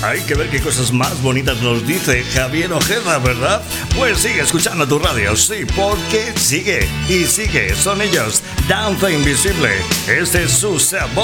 Hay que ver qué cosas más bonitas nos dice Javier Ojeda, ¿verdad? Pues sigue escuchando tu radio, sí, porque sigue y sigue. Son ellos, Danza Invisible. Este es su sabor.